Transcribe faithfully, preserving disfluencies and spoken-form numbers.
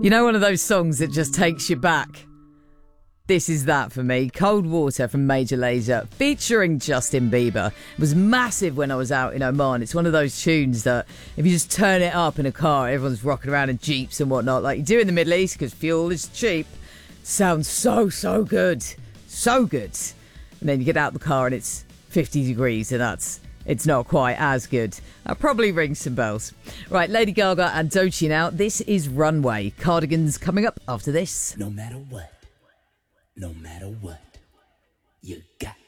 You know, one of those songs that just takes you back. This is that for me. Cold Water from Major Lazer featuring Justin Bieber. It was massive when I was out in Oman. It's one of those tunes that if you just turn it up in a car, everyone's rocking around in Jeeps and whatnot, like you do in the Middle East because fuel is cheap. Sounds so, so good. So good. And then you get out the car and it's fifty degrees and that's it's not quite as good. I'll probably ring some bells. Right, Lady Gaga and Doechii now. This is Runway. Cardigans coming up after this. No matter what, no matter what, you got